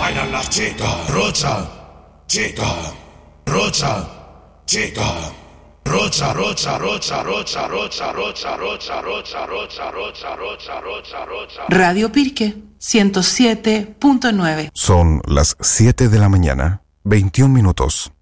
bailan las chicas. Rocha, chica, rocha, chica. Rocha, rocha, rocha, rocha, rocha, rocha, rocha, rocha, rocha, rocha, rocha, rocha, rocha. Radio Pirque 107.9. Son las 7 de la mañana, 21 minutos.